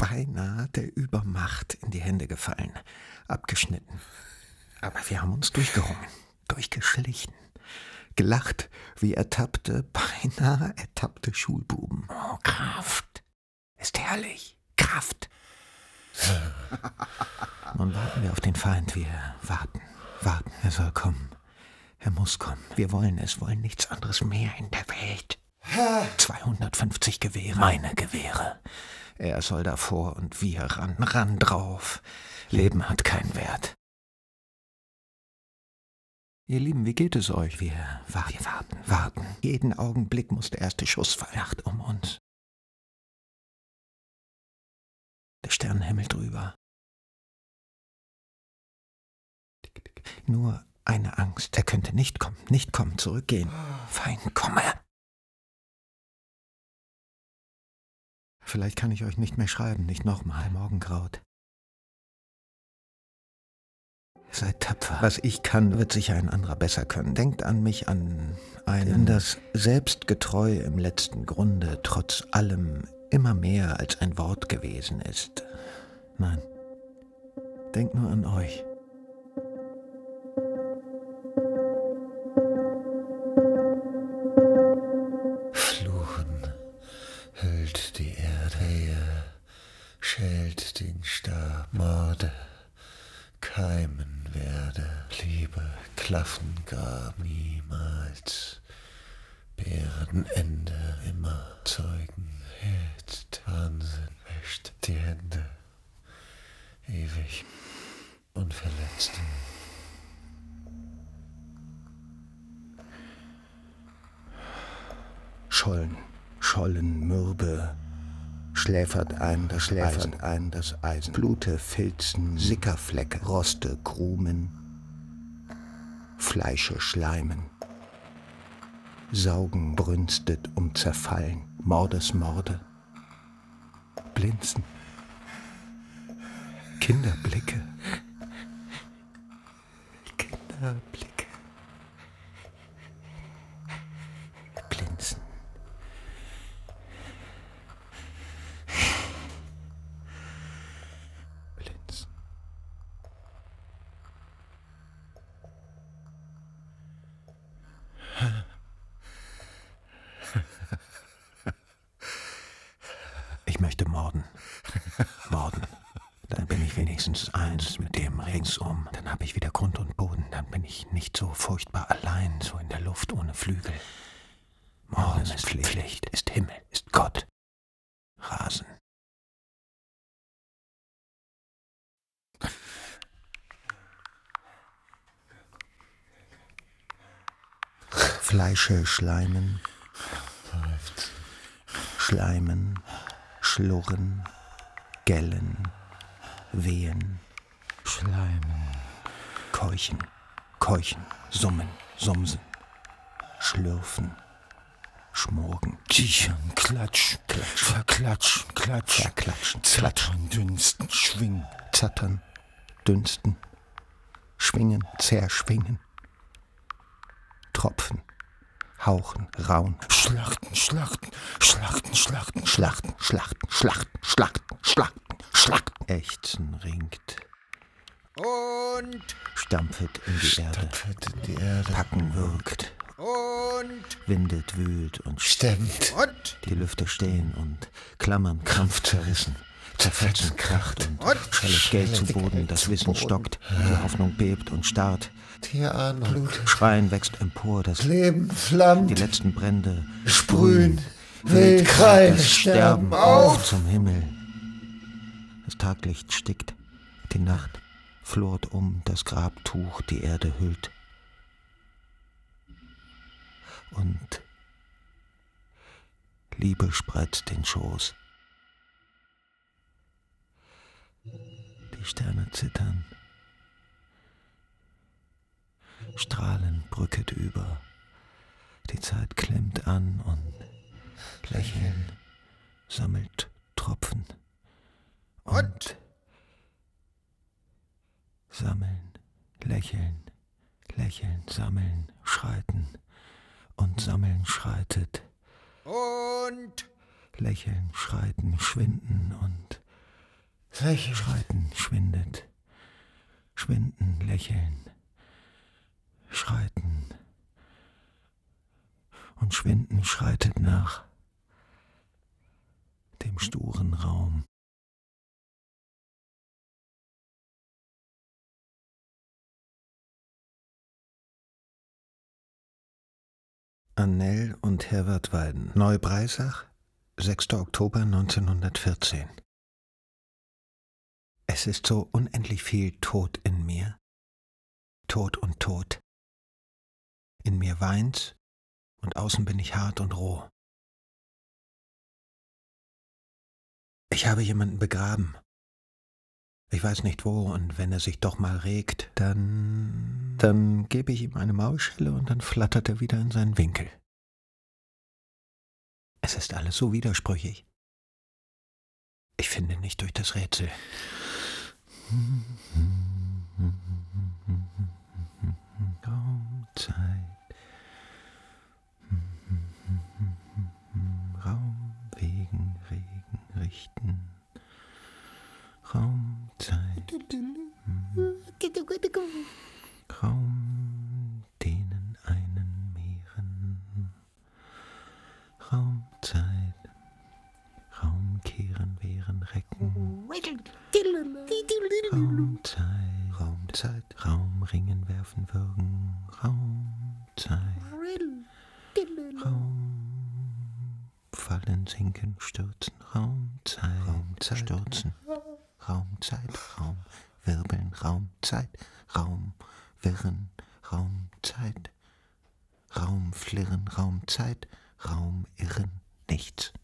beinahe der Übermacht in die Hände gefallen, abgeschnitten. Aber wir haben uns durchgerungen, durchgeschlichen, gelacht wie beinahe ertappte Schulbuben. Oh, Kraft ist herrlich, Kraft. Nun warten wir auf den Feind, wir warten, er soll kommen. Er muss kommen, wir wollen nichts anderes mehr in der Welt. 250 Gewehre. Meine Gewehre. Er soll davor und wir ran drauf. Leben hat keinen Wert. Ihr Lieben, wie geht es euch? Wir warten. Jeden Augenblick muss der erste Schuss fallen. Nacht um uns. Der Sternenhimmel drüber. Nur eine Angst. Er könnte nicht kommen, zurückgehen. Feind, komme. Vielleicht kann ich euch nicht mehr schreiben, nicht nochmal, Morgengraut. Seid tapfer. Was ich kann, wird sicher ein anderer besser können. Denkt an mich, an einen, das selbstgetreu im letzten Grunde trotz allem immer mehr als ein Wort gewesen ist. Nein, denkt nur an euch. Hüllt die Erde, schält den Stab, Morde, keimen werde, Liebe, klaffen gab niemals, Bärenende immer zeugen, jetzt Wahnsinn wäscht die Hände, ewig unverletzt. Schollen, Mürbe, schläfert ein das Eisen. Blute, Filzen, Sickerflecke, Roste, Krumen, Fleische, Schleimen. Saugen, brünstet, zerfallen, Morde, Blinzen, Kinderblicke. Blinzen. Ich möchte morden. Dann bin ich wenigstens eins mit dem ringsum. Dann habe ich wieder Grund und Boden. Dann bin ich nicht so furchtbar allein, so in der Luft ohne Flügel. Morden ist Pflicht, ist Himmel, ist Gott. Rasen. Fleische, Schleimen, Schleimen, Schlurren, Gellen, Wehen, Schleimen, Keuchen, Summen, Sumsen, Schlürfen, Schmorgen, Kichern, Klatsch, Verklatschen, Zattern, Dünsten, Schwingen, Zattern, Dünsten, Schwingen, Zerschwingen, Tropfen, Hauchen, Rauen, Schlachten, Ächzen, ringt und stampfet in die Erde, packen, wirkt, und windet, wühlt und stemmt, und die Lüfte stehen und klammern, Krampf zerrissen, zerfetzen, kracht und schellet Geld zu Boden, das Wissen stockt, die Hoffnung bebt und starrt, die Ahnung blutet, Schreien wächst empor, das Leben flammt, die letzten Brände sprühen, wild kreien, sterben auf zum Himmel. Das Taglicht stickt, die Nacht flort das Grabtuch die Erde hüllt. Und Liebe spreizt den Schoß. Die Sterne zittern, Strahlen brücket über, die Zeit klemmt an und Lächeln sammelt Tropfen und sammeln, lächeln, sammeln, schreiten und sammeln schreitet und lächeln, schreiten, schwinden und Lächeln. Schreiten schwindet. Schwinden, lächeln. Schreiten. Und Schwinden schreitet nach dem sturen Raum. Annell und Herbert Weiden. Neubreisach, 6. Oktober 1914. Es ist so unendlich viel Tod in mir. Tod und Tod. In mir weint's und außen bin ich hart und roh. Ich habe jemanden begraben. Ich weiß nicht wo, und wenn er sich doch mal regt, dann gebe ich ihm eine Maulschelle und dann flattert er wieder in seinen Winkel. Es ist alles so widersprüchig. Ich finde nicht durch das Rätsel. Raum, Zeit. Raum, Wegen, Regen, Richten. Raum, Zeit. Raum, denen einen Meeren. Raum, Zeit. Raum, kehren, wehren, recken. Raum, Zeit. Raum, ringen, werfen, würgen. Raum, Zeit. Raum, fallen, sinken, stürzen. Raum, Zeit. Stürzen. Raum, Zeit, Raum, wirbeln, Raum, Zeit, Raum, wirren, Raum, Zeit, Raum, flirren, Raum, Zeit, Raum, irren, nichts.